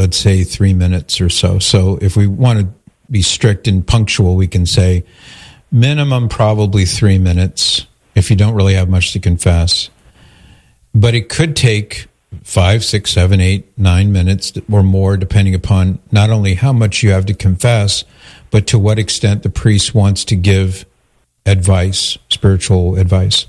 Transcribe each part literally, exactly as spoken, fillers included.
let's say three minutes or so. So if we want to be strict and punctual, we can say minimum probably three minutes if you don't really have much to confess. But it could take five, six, seven, eight, nine minutes or more, depending upon not only how much you have to confess, but to what extent the priest wants to give advice, spiritual advice.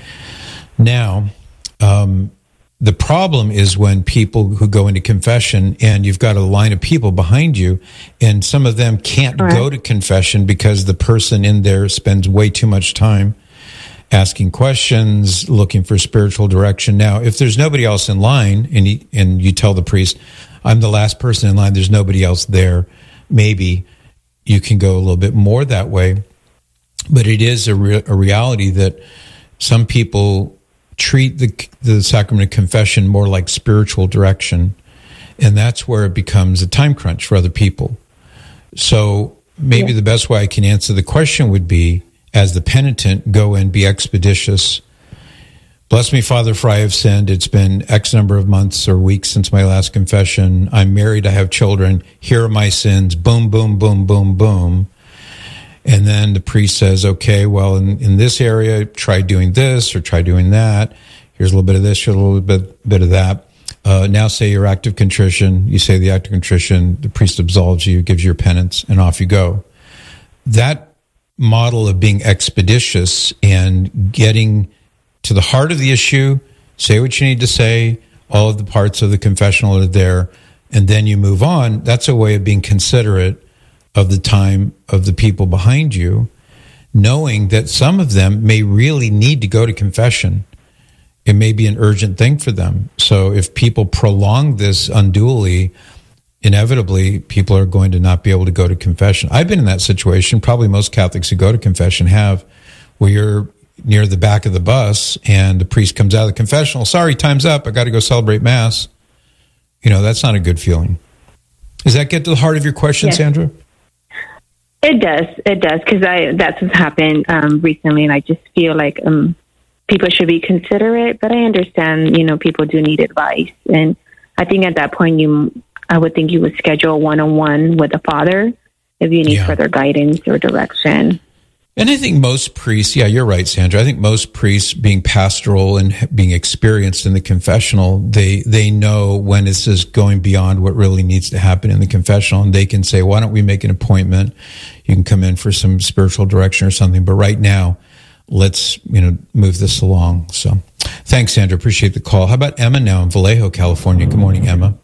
Now, um, the problem is when people who go into confession and you've got a line of people behind you and some of them can't right. go to confession because the person in there spends way too much time asking questions, looking for spiritual direction. Now, if there's nobody else in line and you, and you tell the priest, I'm the last person in line, there's nobody else there, maybe you can go a little bit more that way. But it is a, re- a reality that some people treat the the sacrament of confession more like spiritual direction, and that's where it becomes a time crunch for other people. So maybe yeah. the best way I can answer the question would be, as the penitent, go and be expeditious. Bless me, Father, for I have sinned. It's been X number of months or weeks since my last confession. I'm married, I have children. Here are my sins. Boom, boom, boom, boom, boom. And then the priest says, okay, well, in, in this area, try doing this or try doing that. Here's a little bit of this, here's a little bit, bit of that. Uh, now say your act of contrition. You say the act of contrition, the priest absolves you, gives you your penance, and off you go. That model of being expeditious and getting to the heart of the issue, say what you need to say, all of the parts of the confessional are there, and then you move on, that's a way of being considerate of the time of the people behind you, knowing that some of them may really need to go to confession. It may be an urgent thing for them. So if people prolong this unduly, inevitably people are going to not be able to go to confession. I've been in that situation. Probably most Catholics who go to confession have, where you're near the back of the bus and the priest comes out of the confessional. Sorry, time's up. I got to go celebrate Mass. You know, that's not a good feeling. Does that get to the heart of your question, yes. Sandra? It does. It does, because I that's what's happened um, recently, and I just feel like um, people should be considerate. But I understand, you know, people do need advice, and I think at that point, you, I would think you would schedule one-on-one with a father if you need yeah. further guidance or direction. And I think most priests, yeah, you're right, Sandra. I think most priests, being pastoral and being experienced in the confessional, they they know when this is going beyond what really needs to happen in the confessional, and they can say, why don't we make an appointment? You can come in for some spiritual direction or something, but right now, let's, you know, move this along. So thanks, Sandra. Appreciate the call. How about Emma now in Vallejo, California? Good morning, Emma.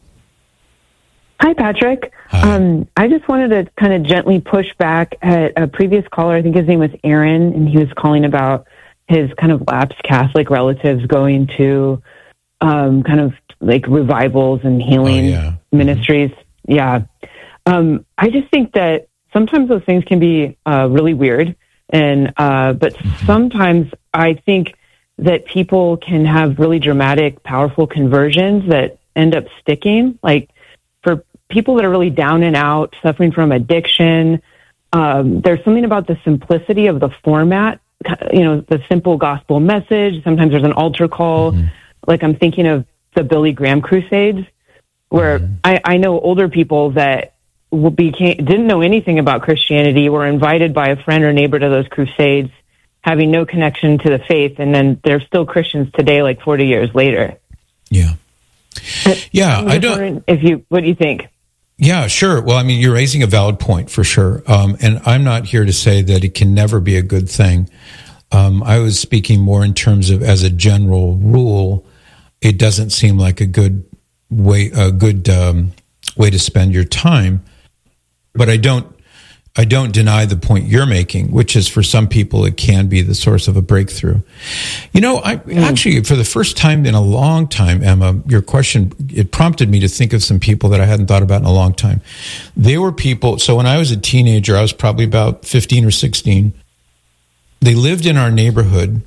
Hi, Patrick. Hi. Um, I just wanted to kind of gently push back at a previous caller. I think his name was Aaron, and he was calling about his kind of lapsed Catholic relatives going to um, kind of like revivals and healing oh, yeah. ministries. Mm-hmm. Yeah. Um, I just think that sometimes those things can be uh, really weird, and uh, but mm-hmm. sometimes I think that people can have really dramatic, powerful conversions that end up sticking, like for people that are really down and out, suffering from addiction. Um, there's something about the simplicity of the format, you know, the simple gospel message. Sometimes there's an altar call. Mm-hmm. Like I'm thinking of the Billy Graham Crusades, where mm-hmm. I, I know older people that became, didn't know anything about Christianity, were invited by a friend or neighbor to those crusades, having no connection to the faith, and then they're still Christians today, like forty years later. Yeah. Yeah, I don't. If you, what do you think? Yeah, sure. Well, I mean, you're raising a valid point for sure. Um, and I'm not here to say that it can never be a good thing. Um, I was speaking more in terms of, as a general rule, it doesn't seem like a good way, a good um, way to spend your time. But I don't, I don't deny the point you're making, which is for some people it can be the source of a breakthrough. You know, I mm. actually, for the first time in a long time, Emma, your question, it prompted me to think of some people that I hadn't thought about in a long time. They were people, so when I was a teenager, I was probably about fifteen or sixteen. They lived in our neighborhood,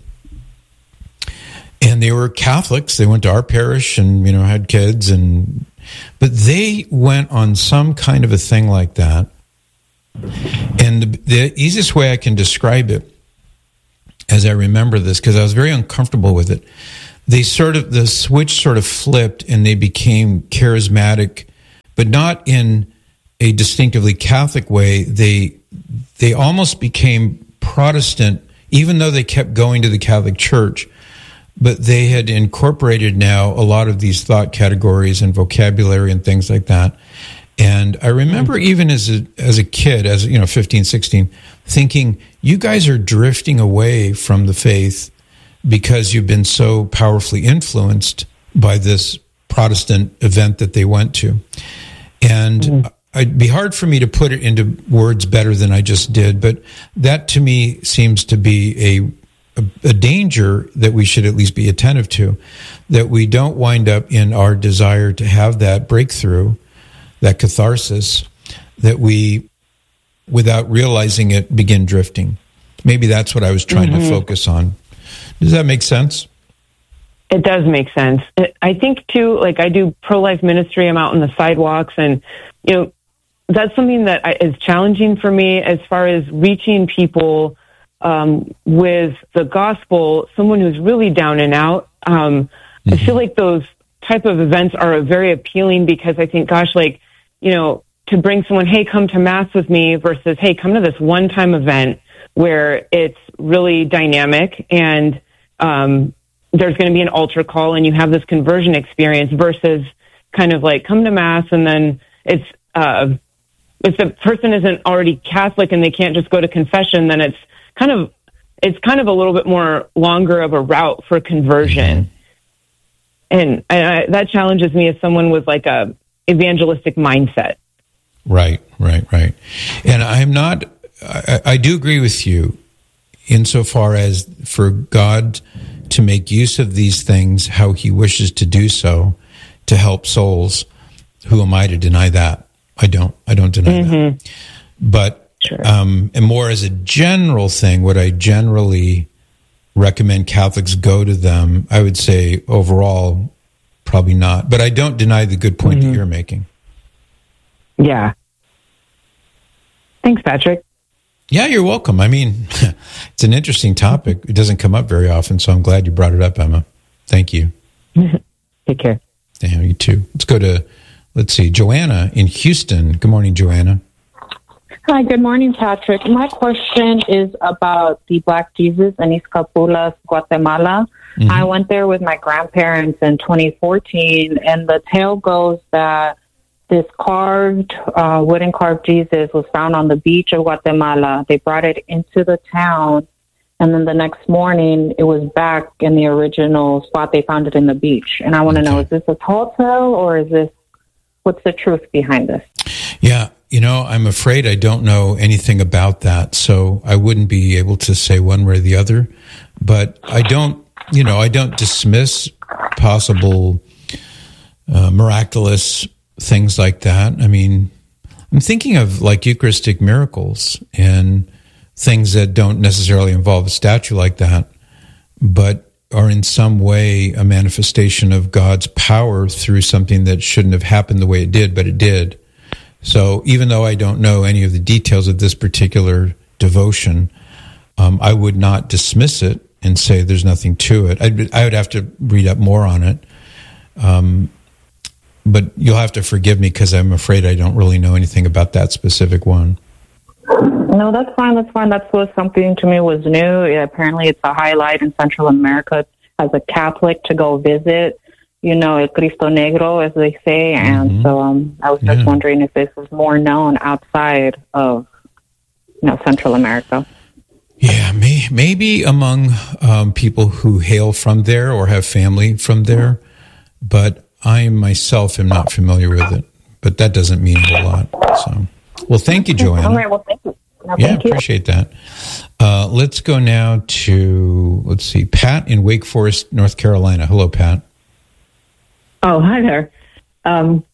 and they were Catholics. They went to our parish and, you know, had kids, and but they went on some kind of a thing like that. And the, the easiest way I can describe it, as I remember this, because I was very uncomfortable with it, they sort of, the switch sort of flipped and they became charismatic but not in a distinctively Catholic way. They they almost became Protestant, even though they kept going to the Catholic Church, but they had incorporated now a lot of these thought categories and vocabulary and things like that. And I remember even as a, as a kid, as you know, fifteen, sixteen, thinking, you guys are drifting away from the faith because you've been so powerfully influenced by this Protestant event that they went to. And mm-hmm. it'd be hard for me to put it into words better than I just did, but that to me seems to be a, a, a danger that we should at least be attentive to, that we don't wind up in our desire to have that breakthrough, that catharsis, that we, without realizing it, begin drifting. Maybe that's what I was trying mm-hmm. to focus on. Does that make sense? It does make sense. I think, too, like I do pro-life ministry. I'm out on the sidewalks, and, you know, that's something that I, is challenging for me as far as reaching people um, with the gospel, someone who's really down and out. Um, mm-hmm. I feel like those type of events are very appealing because I think, gosh, like, you know, to bring someone, hey, come to Mass with me versus, hey, come to this one-time event where it's really dynamic and um, there's going to be an altar call and you have this conversion experience versus kind of like come to Mass and then it's, uh, if the person isn't already Catholic and they can't just go to confession, then it's kind of, it's kind of a little bit more longer of a route for conversion. And I, that challenges me as someone with like a evangelistic mindset. Right, right, right. And I'm not, I, I do agree with you insofar as for God to make use of these things how he wishes to do so to help souls. Who am I to deny that? I don't, I don't deny mm-hmm. that. But, sure. um, and more as a general thing, would I generally recommend Catholics go to them? I would say overall, probably not. But I don't deny the good point mm-hmm. that you're making. Yeah. Thanks, Patrick. Yeah, you're welcome. I mean, it's an interesting topic. It doesn't come up very often, so I'm glad you brought it up, Emma. Thank you. Take care. Yeah, you too. Let's go to, let's see, Joanna in Houston. Good morning, Joanna. Hi, good morning, Patrick. My question is about the Black Jesus in Izcapulas, Guatemala. Mm-hmm. I went there with my grandparents in twenty fourteen, and the tale goes that this carved, uh, wooden carved Jesus was found on the beach of Guatemala. They brought it into the town, and then the next morning, it was back in the original spot they found it in the beach. And I want to okay. know, is this a tall tale, or is this, what's the truth behind this? Yeah, you know, I'm afraid I don't know anything about that, so I wouldn't be able to say one way or the other. But I don't, you know, I don't dismiss possible uh, miraculous things like that. I mean, I'm thinking of like Eucharistic miracles and things that don't necessarily involve a statue like that, but are in some way a manifestation of God's power through something that shouldn't have happened the way it did, but it did. So even though I don't know any of the details of this particular devotion, um, I would not dismiss it and say there's nothing to it. I'd, I would have to read up more on it. Um, But you'll have to forgive me because I'm afraid I don't really know anything about that specific one. No, that's fine. That's fine. That's was something to me was new. Yeah, apparently, it's a highlight in Central America as a Catholic to go visit. You know, El Cristo Negro, as they say. And mm-hmm. so um, I was just yeah. wondering if this was more known outside of, you know, Central America. Yeah, may, maybe among um, people who hail from there or have family from there, but I myself am not familiar with it, but that doesn't mean a whole lot. So, well, thank you, Joanna. All right, well, thank you. No, yeah, thank you. Appreciate that. Uh, let's go now to, let's see, Pat in Wake Forest, North Carolina. Hello, Pat. Oh, hi there. Um,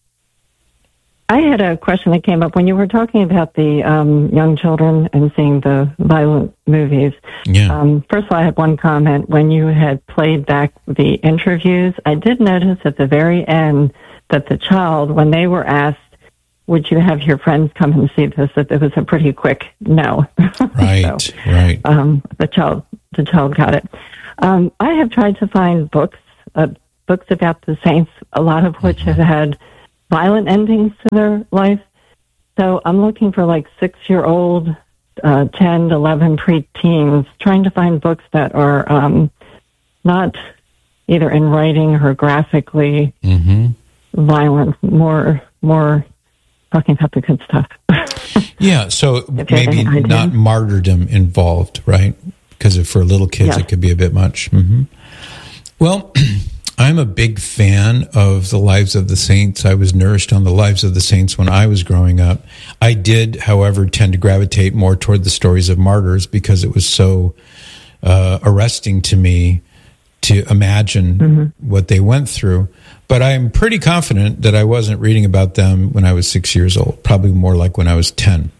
I had a question that came up when you were talking about the um, young children and seeing the violent movies. Yeah. Um, first of all, I had one comment. When you had played back the interviews, I did notice at the very end that the child, when they were asked, would you have your friends come and see this, that it was a pretty quick no. Right, so, right. Um, the child, the child got it. Um, I have tried to find books, uh, books about the saints, a lot of which mm-hmm. have had violent endings to their life. So I'm looking for like six-year-old, uh, ten, eleven preteens, trying to find books that are um, not either in writing or graphically mm-hmm. violent, more more talking about the good stuff. Yeah, so maybe not martyrdom involved, right? Because if for little kids, yes. it could be a bit much. Mm-hmm. Well, I'm a big fan of the Lives of the Saints. I was nourished on the Lives of the Saints when I was growing up. I did, however, tend to gravitate more toward the stories of martyrs because it was so uh, arresting to me to imagine mm-hmm. what they went through. But I'm pretty confident that I wasn't reading about them when I was six years old, probably more like when I was ten.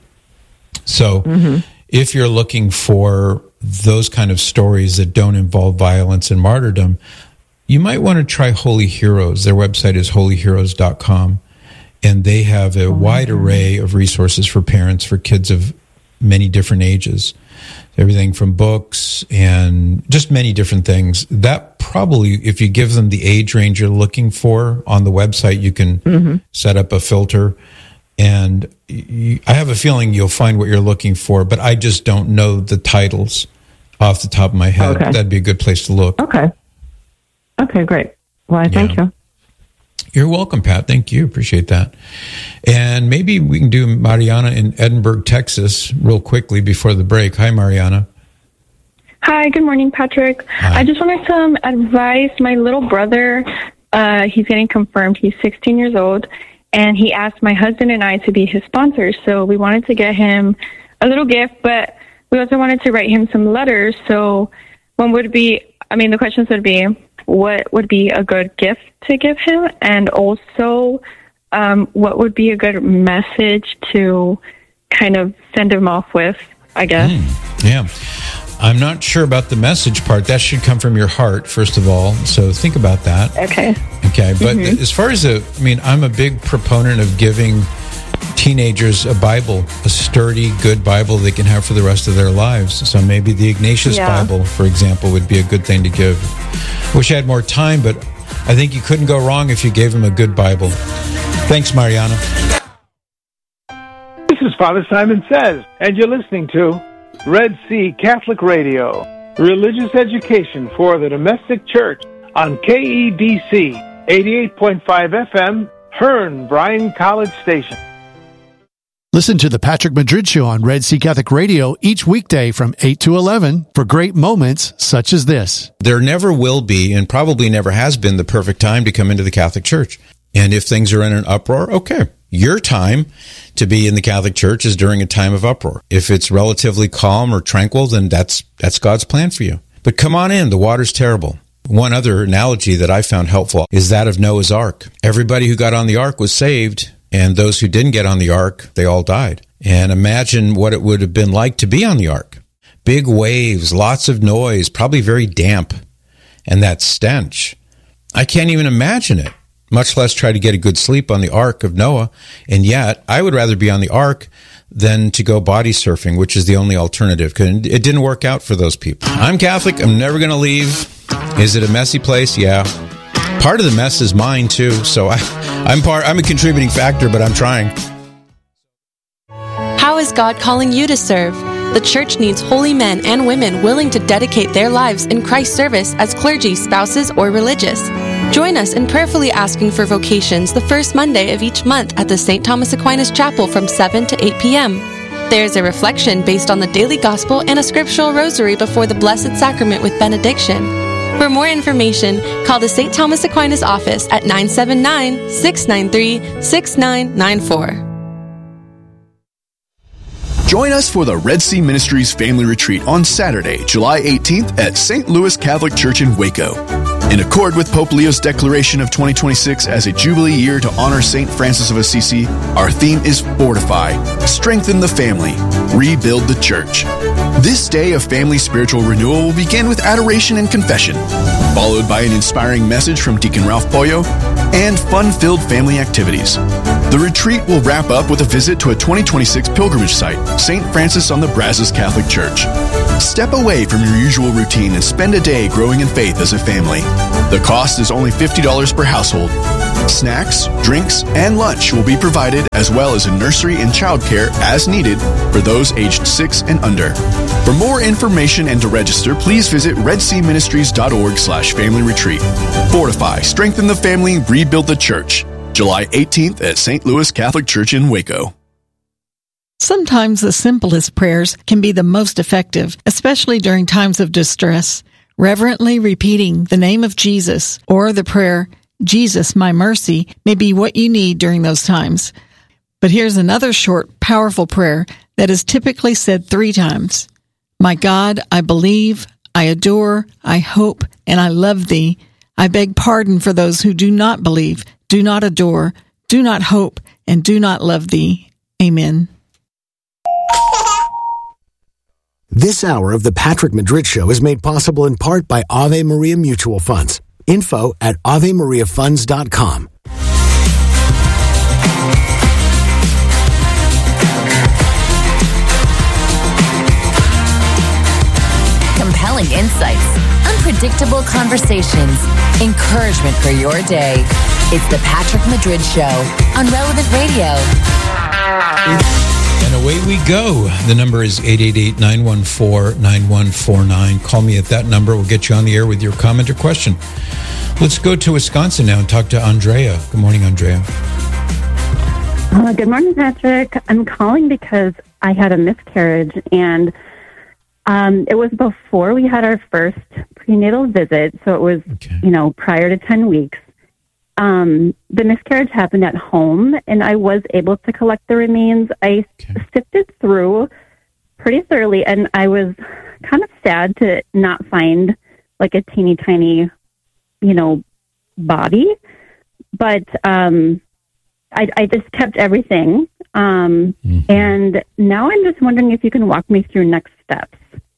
So mm-hmm. if you're looking for those kind of stories that don't involve violence and martyrdom, you might want to try Holy Heroes. Their website is holy heroes dot com, and they have a oh, wide array of resources for parents for kids of many different ages. Everything from books and just many different things. That probably, if you give them the age range you're looking for on the website, you can mm-hmm. set up a filter. And you, I have a feeling you'll find what you're looking for, but I just don't know the titles off the top of my head. Okay. That'd be a good place to look. Okay. Okay, great. Well, I thank yeah. you. You're welcome, Pat. Thank you. Appreciate that. And maybe we can do Mariana in Edinburgh, Texas, real quickly before the break. Hi, Mariana. Hi, good morning, Patrick. Hi. I just wanted to um, advise my little brother. Uh, he's getting confirmed. He's sixteen years old, and he asked my husband and I to be his sponsors. So we wanted to get him a little gift, but we also wanted to write him some letters. So one would be, I mean, the questions would be, what would be a good gift to give him? And also, um, what would be a good message to kind of send him off with, I guess? Mm, yeah. I'm not sure about the message part. That should come from your heart, first of all. So think about that. Okay. Okay. But mm-hmm. as far as the, I mean, I'm a big proponent of giving teenagers a Bible, a sturdy, good Bible they can have for the rest of their lives. So maybe the Ignatius yeah. Bible, for example, would be a good thing to give. Wish I had more time, but I think you couldn't go wrong if you gave him a good Bible. Thanks, Mariana. This is Father Simon Says, and you're listening to Red Sea Catholic Radio, religious education for the domestic church on K E D C eighty-eight point five F M, Hearn Bryan College Station. Listen to the Patrick Madrid Show on Red Sea Catholic Radio each weekday from eight to eleven for great moments such as this. There never will be, and probably never has been, the perfect time to come into the Catholic Church. And if things are in an uproar, okay. Your time to be in the Catholic Church is during a time of uproar. If it's relatively calm or tranquil, then that's that's God's plan for you. But come on in, the water's terrible. One other analogy that I found helpful is that of Noah's Ark. Everybody who got on the ark was saved, and those who didn't get on the ark, they all died. And imagine what it would have been like to be on the ark. Big waves, lots of noise, probably very damp. And that stench. I can't even imagine it, much less try to get a good sleep on the ark of Noah. And yet, I would rather be on the ark than to go body surfing, which is the only alternative. It didn't work out for those people. I'm Catholic. I'm never going to leave. Is it a messy place? Yeah. Part of the mess is mine, too. So I, I'm part. I'm a contributing factor, but I'm trying. How is God calling you to serve? The church needs holy men and women willing to dedicate their lives in Christ's service as clergy, spouses, or religious. Join us in prayerfully asking for vocations the first Monday of each month at the Saint Thomas Aquinas Chapel from seven to eight p.m. There's a reflection based on the daily gospel and a scriptural rosary before the Blessed Sacrament with benediction. For more information, call the Saint Thomas Aquinas office at nine seven nine, six nine three, six nine nine four. Join us for the Red Sea Ministries Family Retreat on Saturday, July eighteenth at Saint Louis Catholic Church in Waco. In accord with Pope Leo's declaration of twenty twenty-six as a Jubilee year to honor Saint Francis of Assisi, our theme is Fortify, Strengthen the Family, Rebuild the Church. This day of family spiritual renewal will begin with adoration and confession, followed by an inspiring message from Deacon Ralph Pollo and fun-filled family activities. The retreat will wrap up with a visit to a twenty twenty-six pilgrimage site, Saint Francis on the Brazos Catholic Church. Step away from your usual routine and spend a day growing in faith as a family. The cost is only fifty dollars per household. Snacks, drinks, and lunch will be provided, as well as a nursery and childcare as needed for those aged six and under. For more information and to register, please visit redseaministries.org slash family retreat. Fortify, strengthen the family, rebuild the church. July eighteenth at Saint Louis Catholic Church in Waco. Sometimes the simplest prayers can be the most effective, especially during times of distress. Reverently repeating the name of Jesus or the prayer, Jesus, my mercy, may be what you need during those times. But here's another short, powerful prayer that is typically said three times. My God, I believe, I adore, I hope, and I love thee. I beg pardon for those who do not believe, do not adore, do not hope, and do not love thee. Amen. This hour of the Patrick Madrid Show is made possible in part by Ave Maria Mutual Funds. Info at ave maria funds dot com. Compelling insights, unpredictable conversations, encouragement for your day. It's the Patrick Madrid Show on Relevant Radio. And away we go. The number is eight eight eight, nine one four, nine one four nine. Call me at that number. We'll get you on the air with your comment or question. Let's go to Wisconsin now and talk to Andrea. Good morning, Andrea. Uh, good morning, Patrick. I'm calling because I had a miscarriage, and um, it was before we had our first prenatal visit, so it was, okay. you know, prior to ten weeks. Um, the miscarriage happened at home, and I was able to collect the remains. I okay. sifted through pretty thoroughly, and I was kind of sad to not find like a teeny tiny, you know, body. But um, I, I just kept everything. Um, mm-hmm. And now I'm just wondering if you can walk me through next steps.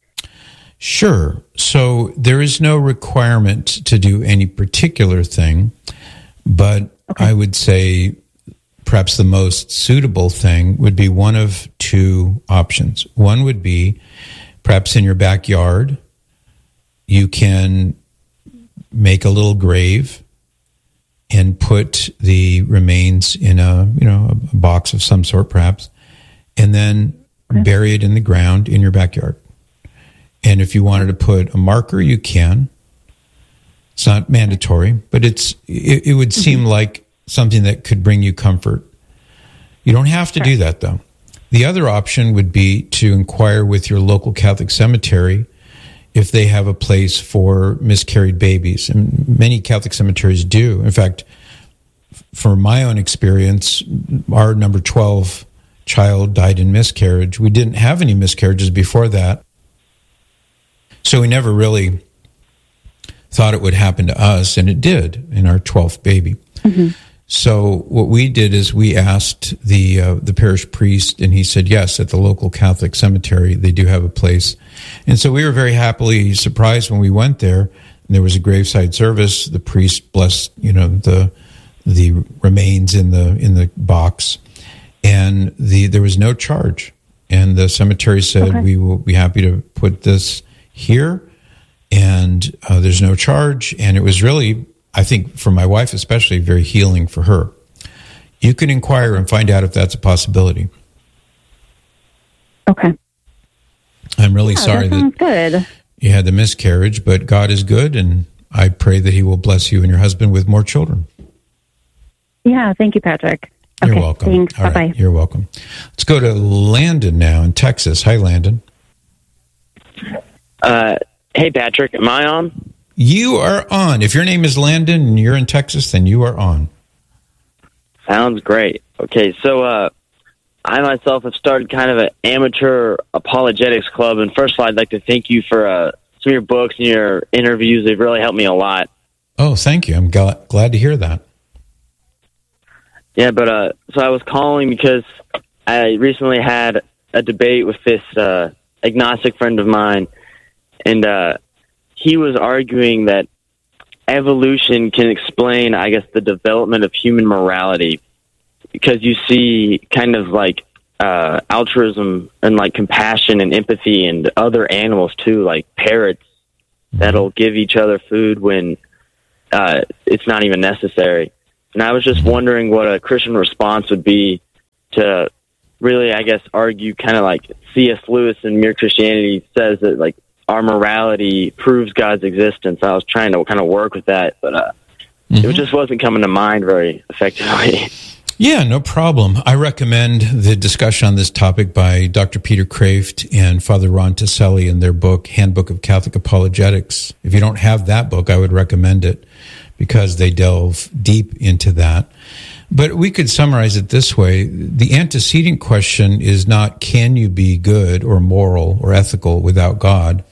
Sure. So there is no requirement to do any particular thing. But okay. I would say perhaps the most suitable thing would be one of two options. One would be perhaps in your backyard, you can make a little grave and put the remains in a, you know, a box of some sort perhaps, and then okay. bury it in the ground in your backyard. And if you wanted to put a marker, you can. It's not mandatory, but it's it, it would seem mm-hmm. like something that could bring you comfort. You don't have to sure. do that, though. The other option would be to inquire with your local Catholic cemetery if they have a place for miscarried babies. And many Catholic cemeteries do. In fact, from my own experience, our number twelve child died in miscarriage. We didn't have any miscarriages before that, so we never really thought it would happen to us, and it did in our twelfth baby. Mm-hmm. So what we did is we asked the uh, the parish priest, and he said yes, at the local Catholic cemetery they do have a place. And so we were very happily surprised when we went there, and there was a graveside service. The priest blessed, you know, the the remains in the in the box, and the there was no charge. And the cemetery said, okay. we will be happy to put this here. And uh, there's no charge. And it was really, I think, for my wife especially, very healing for her. You can inquire and find out if that's a possibility. Okay. I'm really yeah, sorry that, that good. you had the miscarriage, but God is good, and I pray that he will bless you and your husband with more children. Yeah, thank you, Patrick. You're okay, welcome. Thanks. All Bye-bye. right, you're welcome. Let's go to Landon now in Texas. Hi, Landon. Uh, hey, Patrick, am I on? You are on. If your name is Landon and you're in Texas, then you are on. Sounds great. Okay, so uh, I myself have started kind of an amateur apologetics club, and first of all, I'd like to thank you for uh, some of your books and your interviews. They've really helped me a lot. Oh, thank you. I'm g- glad to hear that. Yeah, but uh, so I was calling because I recently had a debate with this uh, agnostic friend of mine, and uh, he was arguing that evolution can explain, I guess, the development of human morality, because you see kind of like uh, altruism and like compassion and empathy and other animals too, like parrots that'll give each other food when uh, it's not even necessary. And I was just wondering what a Christian response would be to really, I guess, argue kind of like C S Lewis in Mere Christianity says that like our morality proves God's existence. I was trying to kind of work with that, but uh, mm-hmm. it just wasn't coming to mind very effectively. Yeah, no problem. I recommend the discussion on this topic by Doctor Peter Kraft and Father Ron Taselli in their book, Handbook of Catholic Apologetics. If you don't have that book, I would recommend it because they delve deep into that. But we could summarize it this way. The antecedent question is not, can you be good or moral or ethical without God?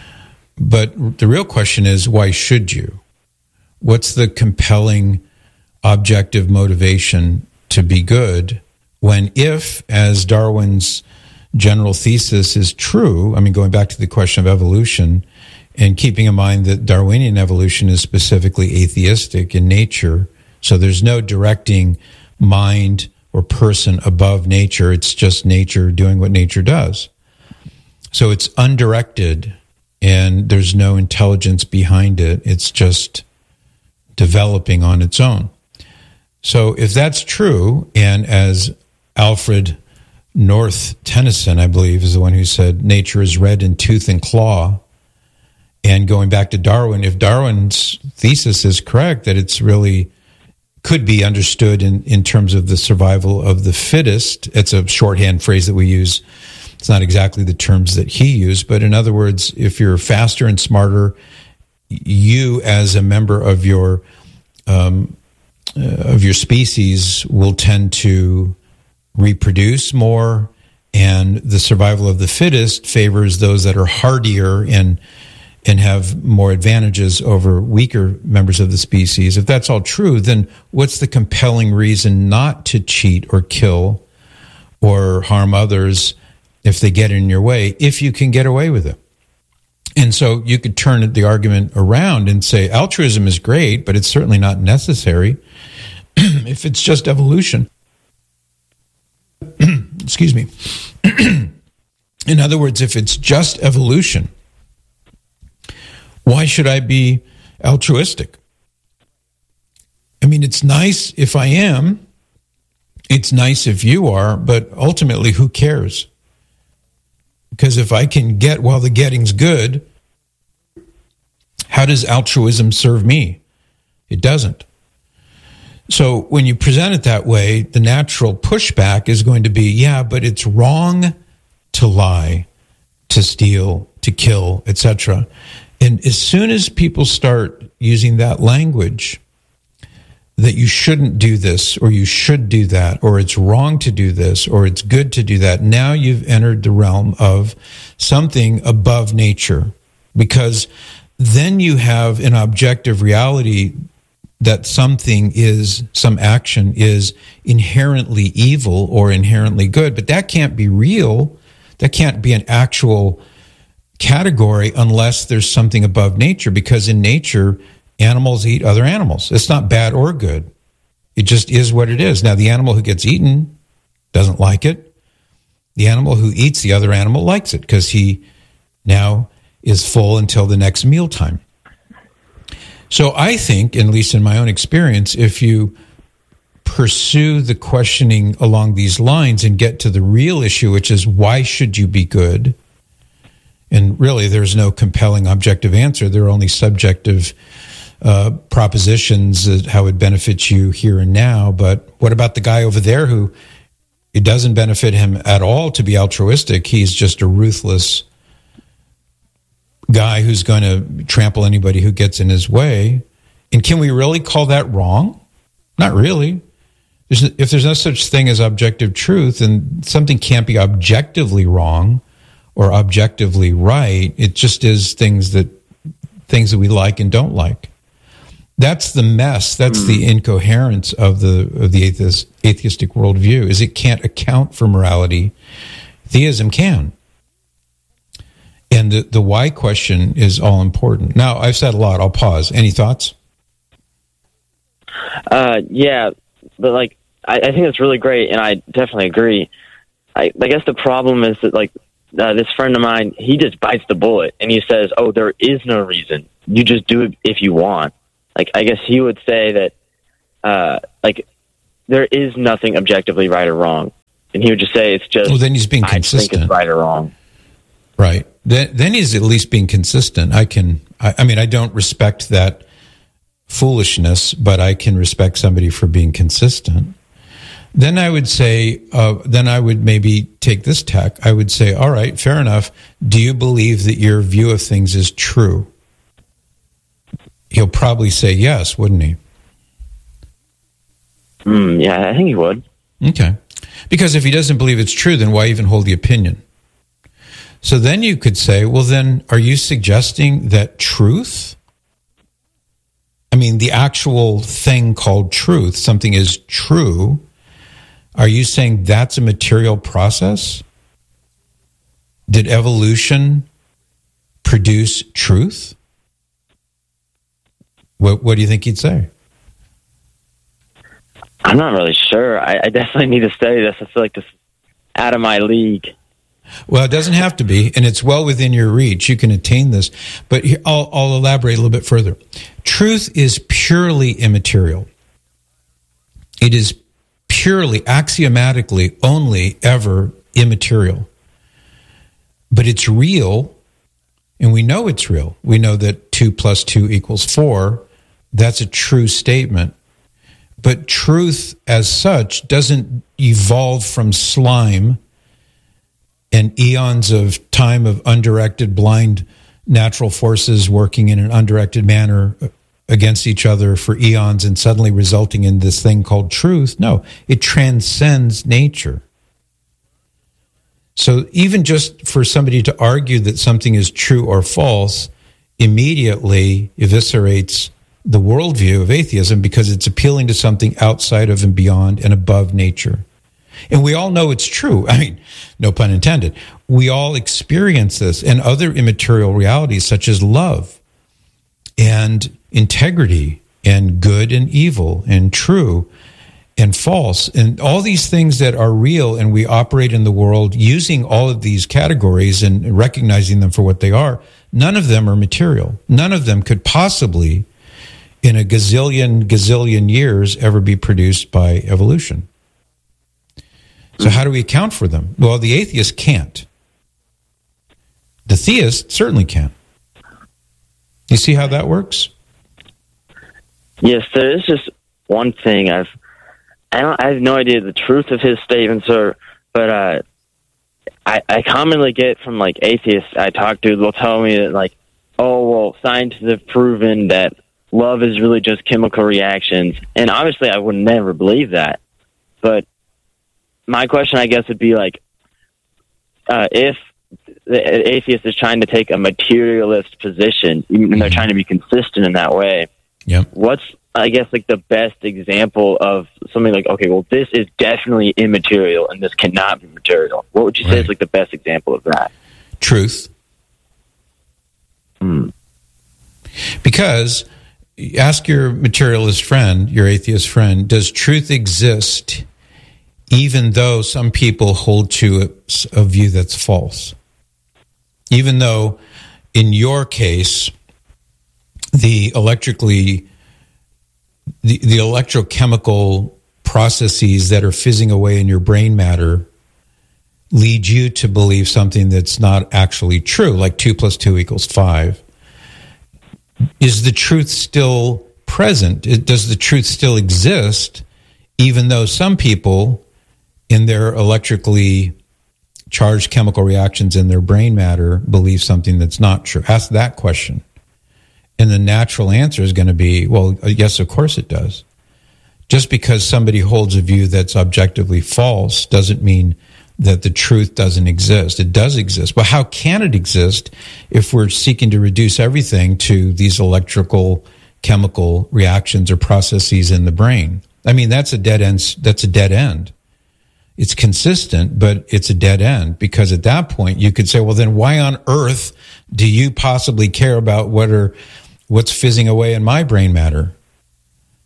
But the real question is, why should you? What's the compelling objective motivation to be good when, if, as Darwin's general thesis is true, I mean, going back to the question of evolution and keeping in mind that Darwinian evolution is specifically atheistic in nature, so there's no directing mind or person above nature. It's just nature doing what nature does. So it's undirected and there's no intelligence behind it. It's just developing on its own. So if that's true, and as Alfred North Tennyson, I believe, is the one who said, nature is red in tooth and claw, and going back to Darwin, if Darwin's thesis is correct, that it's really could be understood in, in terms of the survival of the fittest, it's a shorthand phrase that we use. It's not exactly the terms that he used, but in other words, if you're faster and smarter, you as a member of your um, uh, of your species will tend to reproduce more, and the survival of the fittest favors those that are hardier and and have more advantages over weaker members of the species. If that's all true, then what's the compelling reason not to cheat or kill or harm others if they get in your way, if you can get away with it? And so you could turn the argument around and say altruism is great, but it's certainly not necessary if it's just evolution. Excuse me. In other words, if it's just evolution, why should I be altruistic? I mean, it's nice if I am. It's nice if you are, but ultimately, who cares? Because if I can get while the getting's good, how does altruism serve me? It doesn't. So when you present it that way, the natural pushback is going to be, yeah, but it's wrong to lie, to steal, to kill, et cetera. And as soon as people start using that language, that you shouldn't do this, or you should do that, or it's wrong to do this, or it's good to do that, now you've entered the realm of something above nature, because then you have an objective reality that something is, some action is inherently evil or inherently good, but that can't be real. That can't be an actual category unless there's something above nature, because in nature, animals eat other animals. It's not bad or good. It just is what it is. Now, the animal who gets eaten doesn't like it. The animal who eats the other animal likes it because he now is full until the next mealtime. So I think, at least in my own experience, if you pursue the questioning along these lines and get to the real issue, which is why should you be good? And really, there's no compelling objective answer. There are only subjective uh, propositions as how it benefits you here and now. But what about the guy over there who it doesn't benefit him at all to be altruistic? He's just a ruthless guy who's going to trample anybody who gets in his way. And can we really call that wrong? Not really. There's, if there's no such thing as objective truth, and something can't be objectively wrong or objectively right, it just is things that things that we like and don't like. That's the mess. That's mm. the incoherence of the of the atheist, atheistic worldview. Is it can't account for morality. Theism can. And the, the why question is all important. Now, I've said a lot. I'll pause. Any thoughts? Uh, yeah, but like I, I think that's really great, and I definitely agree. I, I guess the problem is that, like, uh, this friend of mine, he just bites the bullet and he says, oh, there is no reason. You just do it if you want. Like, I guess he would say that, uh, like, there is nothing objectively right or wrong. And he would just say it's just, well, then he's being I consistent. think it's right or wrong. Right. Then, then he's at least being consistent. I can, I, I mean, I don't respect that foolishness, but I can respect somebody for being consistent. Then I would say, uh, then I would maybe take this tack. I would say, all right, fair enough. Do you believe that your view of things is true? He'll probably say yes, wouldn't he? Mm, yeah, I think he would. Okay. Because if he doesn't believe it's true, then why even hold the opinion? So then you could say, well, then are you suggesting that truth, I mean, the actual thing called truth, something is true, are you saying that's a material process? Did evolution produce truth? What, what do you think he'd say? I'm not really sure. I, I definitely need to study this. I feel like this is out of my league. Well, it doesn't have to be, and it's well within your reach. You can attain this. But here, I'll, I'll elaborate a little bit further. Truth is purely immaterial. It is purely, axiomatically, only ever immaterial. But it's real, and we know it's real. We know that two plus two equals four. That's a true statement. But truth as such doesn't evolve from slime and eons of time of undirected, blind natural forces working in an undirected manner against each other for eons and suddenly resulting in this thing called truth. No, it transcends nature. So even just for somebody to argue that something is true or false immediately eviscerates the worldview of atheism because it's appealing to something outside of and beyond and above nature. And we all know it's true. I mean, no pun intended. We all experience this and other immaterial realities such as love and integrity and good and evil and true and false and all these things that are real, and we operate in the world using all of these categories and recognizing them for what they are. None of them are material. None of them could possibly in a gazillion, gazillion years ever be produced by evolution. So how do we account for them? Well, the atheist can't. The theist certainly can. You see how that works? Yes, there is just one thing. I've, I don't, I have no idea the truth of his statements, or, but uh, I, I commonly get from like atheists I talk to, they'll tell me that like, oh, well, scientists have proven that love is really just chemical reactions. And obviously I would never believe that. But my question, I guess, would be like, uh, if the atheist is trying to take a materialist position, and they're trying to be consistent in that way, yep. What's, I guess, like the best example of something like, okay, well, this is definitely immaterial and this cannot be material? What would you say right. is like the best example of that? Truth. Hmm. Because ask your materialist friend, your atheist friend, does truth exist even though some people hold to a, a view that's false? Even though, in your case, the electrically, the, the electrochemical processes that are fizzing away in your brain matter lead you to believe something that's not actually true, like two plus two equals five. Is the truth still present? Does the truth still exist, even though some people in their electrically charged chemical reactions in their brain matter believe something that's not true? Ask that question. And the natural answer is going to be, well, yes, of course it does. Just because somebody holds a view that's objectively false doesn't mean that the truth doesn't exist. It does exist. But how can it exist if we're seeking to reduce everything to these electrical chemical reactions or processes in the brain? I mean, that's a dead end. That's a dead end. It's consistent, but it's a dead end, because at that point you could say, well, then why on earth do you possibly care about what are, what's fizzing away in my brain matter?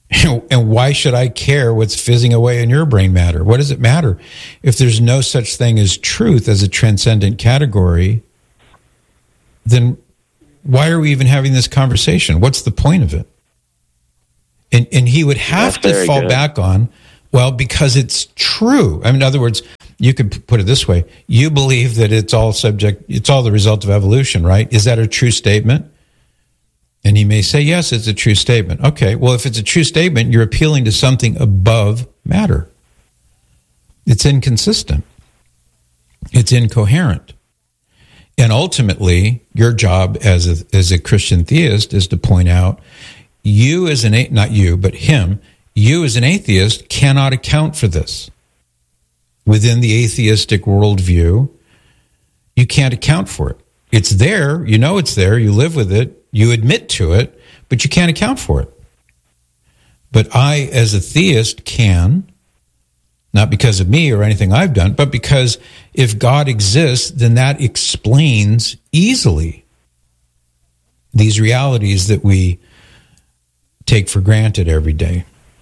And why should I care what's fizzing away in your brain matter? What does it matter? If there's no such thing as truth as a transcendent category, then why are we even having this conversation? What's the point of it? And and he would have That's to fall good. back on, well, because it's true. I mean, in other words, you could put it this way. You believe that it's all subject, it's all the result of evolution, right? Is that a true statement? And he may say, yes, it's a true statement. Okay, well, if it's a true statement, you're appealing to something above matter. It's inconsistent. It's incoherent. And ultimately, your job as a, as a Christian theist is to point out, you as an, not you, but him, you as an atheist cannot account for this. Within the atheistic worldview, you can't account for it. It's there, you know it's there, you live with it, you admit to it, but you can't account for it. But I, as a theist, can, not because of me or anything I've done, but because if God exists, then that explains easily these realities that we take for granted every day.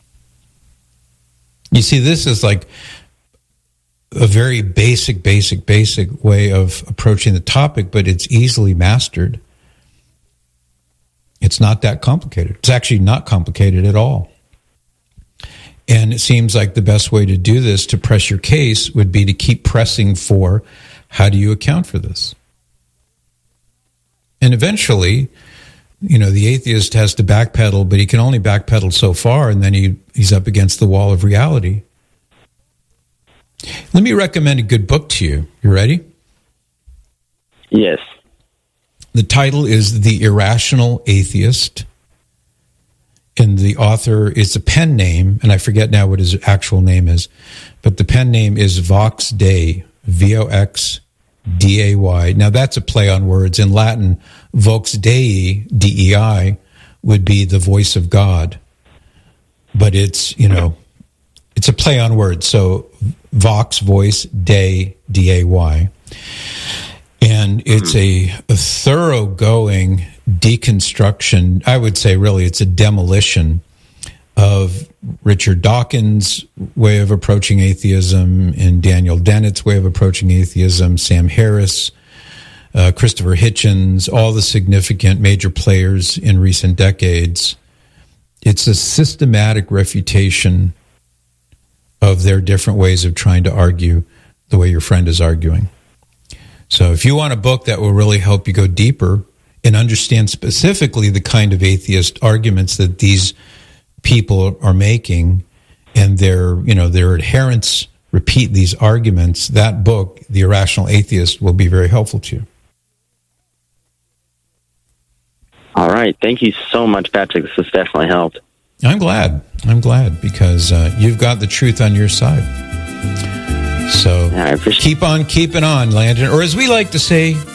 You see, this is like a very basic, basic, basic way of approaching the topic, but it's easily mastered. It's not that complicated. It's actually not complicated at all. And it seems like the best way to do this, to press your case, would be to keep pressing for, how do you account for this? And eventually, you know, the atheist has to backpedal, but he can only backpedal so far, and then he, he's up against the wall of reality. Let me recommend a good book to you. You ready? Yes. The title is The Irrational Atheist, and the author is a pen name, and I forget now what his actual name is, but the pen name is Vox Dei, V O X D A Y. Now, that's a play on words. In Latin, Vox Dei, D E I, would be the voice of God. But it's, you know, it's a play on words. So, Vox, voice, Dei, D A Y. And it's a, a thoroughgoing deconstruction. I would say, really, it's a demolition of Richard Dawkins' way of approaching atheism and Daniel Dennett's way of approaching atheism, Sam Harris, uh, Christopher Hitchens, all the significant major players in recent decades. It's a systematic refutation of their different ways of trying to argue the way your friend is arguing. So if you want a book that will really help you go deeper and understand specifically the kind of atheist arguments that these people are making, and their, you know, their adherents repeat these arguments, that book, The Irrational Atheist, will be very helpful to you. All right. Thank you so much, Patrick. This has definitely helped. I'm glad. I'm glad because uh, you've got the truth on your side. So yeah, keep on keeping on, Landon. Or as we like to say,